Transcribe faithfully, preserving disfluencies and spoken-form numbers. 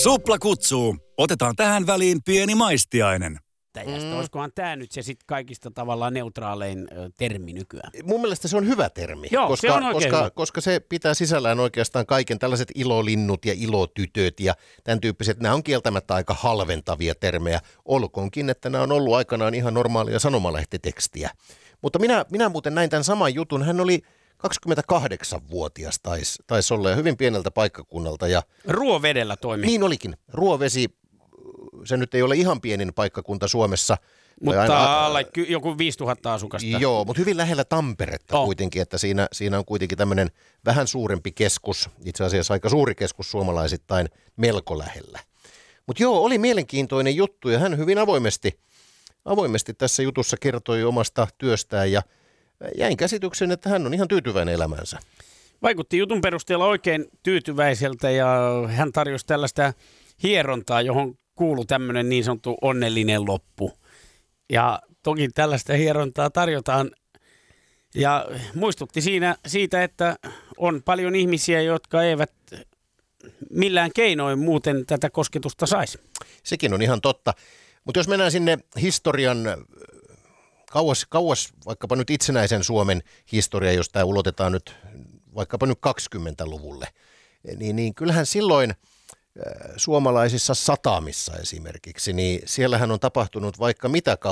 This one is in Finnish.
Supla kutsuu. Otetaan tähän väliin pieni maistiainen. Mm. Olisikohan tämä nyt se sit kaikista tavallaan neutraalein ö, termi nykyään? Mun mielestä se on hyvä termi, Joo, koska, se on oikein koska, hyvä. koska se pitää sisällään oikeastaan kaiken tällaiset ilolinnut ja ilotytöt ja tämän tyyppiset. Nämä on kieltämättä aika halventavia termejä, olkoonkin, että nämä on ollut aikanaan ihan normaalia sanomalehtitekstiä. Mutta minä, minä muuten näin tämän saman jutun. Hän oli kaksikymmentäkahdeksanvuotias taisi tais olla ja hyvin pieneltä paikkakunnalta. Ja Ruovedellä toimii. niin olikin. Ruovesi, se nyt ei ole ihan pienin paikkakunta Suomessa. Mutta aina, alle ky- joku viisituhatta asukasta. Joo, mutta hyvin lähellä Tamperetta Oh. kuitenkin, että siinä, siinä on kuitenkin tämmöinen vähän suurempi keskus, itse asiassa aika suuri keskus suomalaisittain melko lähellä. Mutta joo, oli mielenkiintoinen juttu ja hän hyvin avoimesti, avoimesti tässä jutussa kertoi omasta työstään ja jäin käsityksen, että hän on ihan tyytyväinen elämänsä. Vaikutti jutun perusteella oikein tyytyväiseltä ja hän tarjosi tällaista hierontaa, johon kuului tämmöinen niin sanottu onnellinen loppu. Ja toki tällaista hierontaa tarjotaan ja muistutti siinä siitä, että on paljon ihmisiä, jotka eivät millään keinoin muuten tätä kosketusta saisi. Sekin on ihan totta. Mutta jos mennään sinne historian kauas, kauas vaikkapa nyt itsenäisen Suomen historia, jos tämä ulotetaan nyt vaikkapa nyt kaksikymmentäluvulle, niin, niin kyllähän silloin suomalaisissa satamissa esimerkiksi, niin siellähän on tapahtunut vaikka mitä